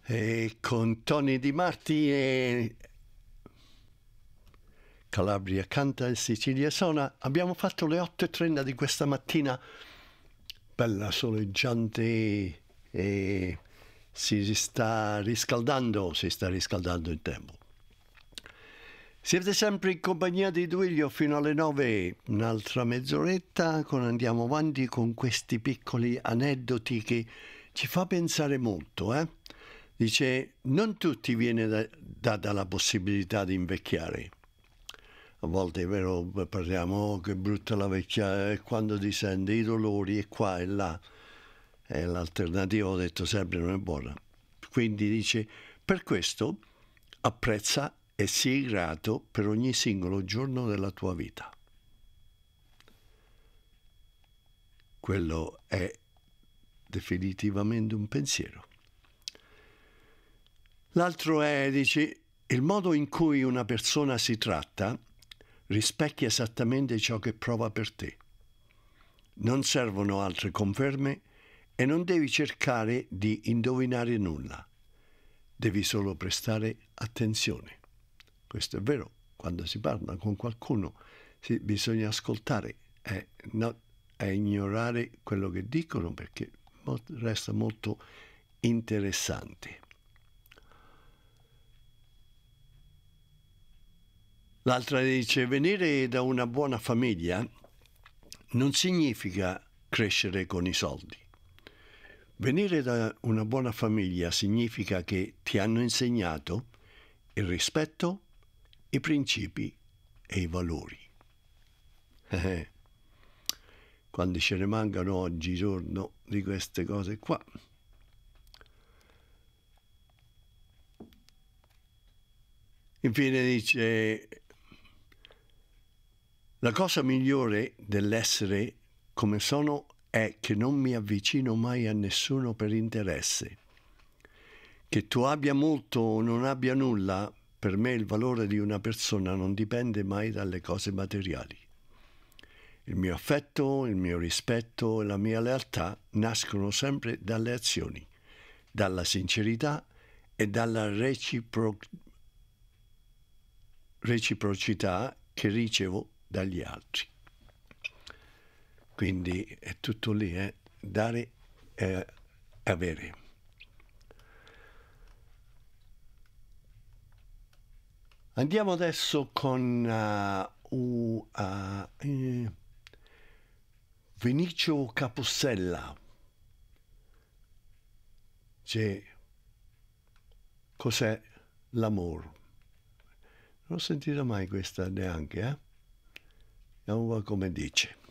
E con Tony Di Marti e Calabria canta e Sicilia suona. Abbiamo fatto le 8:30 di questa mattina, bella soleggiante, e si sta riscaldando il tempo. Siete sempre in compagnia di Duilio fino alle 9, un'altra mezz'oretta, andiamo avanti con questi piccoli aneddoti che ci fa pensare molto, Dice, non tutti viene data la possibilità di invecchiare. A volte è vero, parliamo, oh, che brutta la vecchia, e quando ti senti i dolori e qua e là. E l'alternativa, ho detto sempre, non è buona. Quindi dice, per questo apprezza e sii grato per ogni singolo giorno della tua vita. Quello è definitivamente un pensiero. L'altro è, dice, il modo in cui una persona si tratta rispecchia esattamente ciò che prova per te. Non servono altre conferme e non devi cercare di indovinare nulla. Devi solo prestare attenzione. Questo è vero, quando si parla con qualcuno bisogna ascoltare e ignorare quello che dicono, perché resta molto interessante. L'altra dice, venire da una buona famiglia non significa crescere con i soldi. Venire da una buona famiglia significa che ti hanno insegnato il rispetto, i principi e i valori. Quando ce ne mancano oggigiorno di queste cose qua. Infine dice, la cosa migliore dell'essere come sono è che non mi avvicino mai a nessuno per interesse. Che tu abbia molto o non abbia nulla, per me il valore di una persona non dipende mai dalle cose materiali. Il mio affetto, il mio rispetto e la mia lealtà nascono sempre dalle azioni, dalla sincerità e dalla reciprocità che ricevo dagli altri. Quindi è tutto lì, dare e avere. Andiamo adesso con Vinicio Capossela. Cos'è l'amore? Non ho sentito mai questa neanche, Vediamo come dice.